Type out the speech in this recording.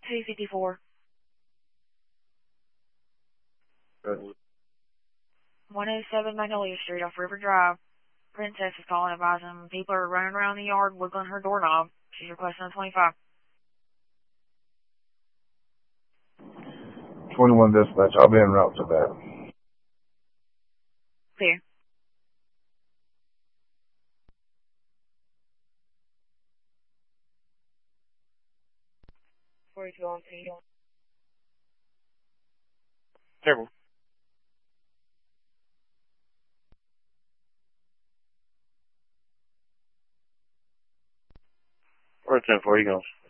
254. Good. 107 Magnolia Street off River Drive. Princess is calling, advising people are running around the yard wiggling her doorknob. She's requesting a 25. 21 dispatch. I'll be en route to that. Clear. 42 on feet. Careful. 410, 4, you go.